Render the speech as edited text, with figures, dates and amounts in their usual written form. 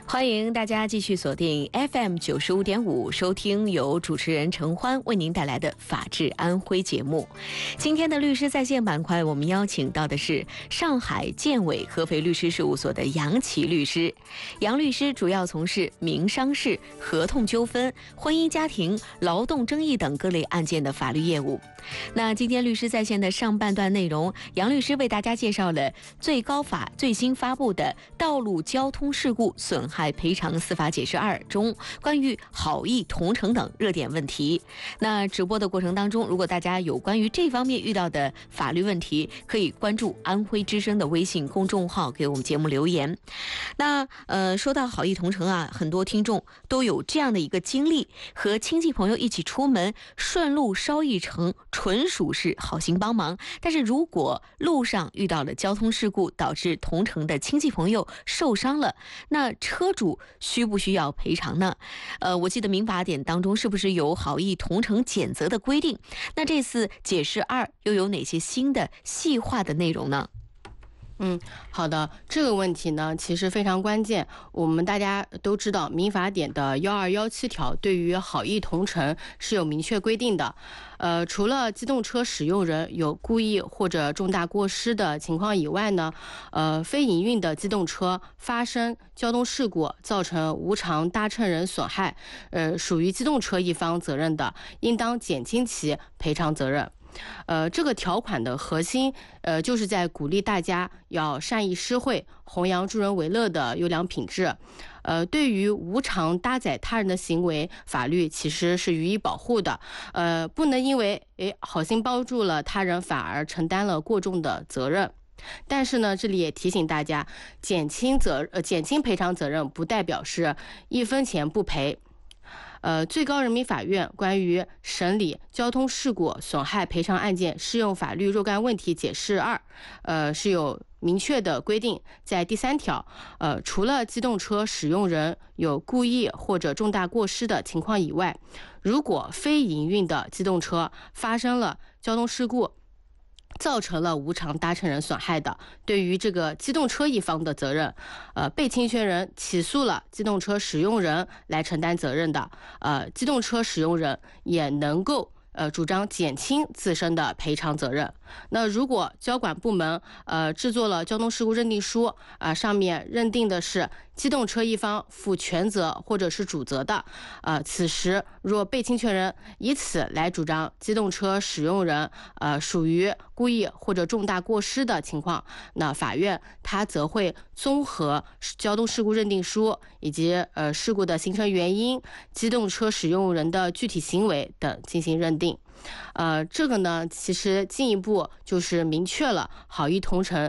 欢迎大家继续锁定 FM95.5，收听由主持人陈欢为您带来的法治安徽节目。今天的律师在线板块，我们邀请到的是上海建伟合肥律师事务所的杨琦律师。杨律师主要从事民商事、合同纠纷、婚姻家庭、劳动争议等各类案件的法律业务。那今天律师在线的上半段内容，杨律师为大家介绍了最高法最新发布的《道路交通事故损害赔偿司法解释2》中关于好意同城等热点问题。那直播的过程当中，如果大家有关于这方面遇到的法律问题，可以关注安徽之声的微信公众号给我们节目留言。那说到好意同城啊，很多听众都有这样的一个经历，和亲戚朋友一起出门，顺路捎一程，纯属是好心帮忙。但是如果路上遇到了交通事故，导致同城的亲戚朋友受伤了，那车主需不需要赔偿呢？我记得民法典当中是不是有好意同城减责的规定？那这次解释2又有哪些新的细化的内容呢？ 好的，这个问题呢其实非常关键。我们大家都知道，民法典的1217条对于好意同城是有明确规定的。除了机动车使用人有故意或者重大过失的情况以外呢，非营运的机动车发生交通事故造成无偿搭乘人损害，属于机动车一方责任的，应当减轻其赔偿责任。这个条款的核心，就是在鼓励大家要善意施惠，弘扬助人为乐的优良品质。对于无偿搭载他人的行为，法律其实是予以保护的。不能因为好心帮助了他人，反而承担了过重的责任。但是呢，这里也提醒大家，减轻赔偿责任，不代表是1分钱不赔。最高人民法院关于审理交通事故损害赔偿案件适用法律若干问题解释2，是有明确的规定，在第3条，除了机动车使用人有故意或者重大过失的情况以外，如果非营运的机动车发生了交通事故，造成了无偿搭乘人损害的，对于这个机动车一方的责任，被侵权人起诉了机动车使用人来承担责任的，机动车使用人也能够主张减轻自身的赔偿责任。那如果交管部门制作了交通事故认定书，上面认定的是机动车一方负全责或者是主责的，此时若被侵权人以此来主张机动车使用人属于故意或者重大过失的情况，那法院它则会综合交通事故认定书以及事故的形成原因、机动车使用人的具体行为等进行认定。这个呢，其实进一步就是明确了好意同城